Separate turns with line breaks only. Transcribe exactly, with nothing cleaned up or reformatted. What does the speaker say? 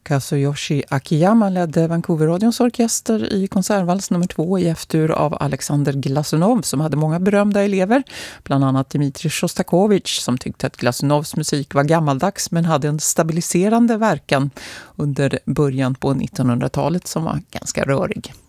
Kazuyoshi Akiyama ledde Vancouver-radions orkester i konsertvals nummer två i F-dur av Alexander Glasunov som hade många berömda elever, bland annat Dmitrij Shostakovich som tyckte att Glasunovs musik var gammaldags men hade en stabiliserande verkan under början på nittonhundratalet som var ganska rörig.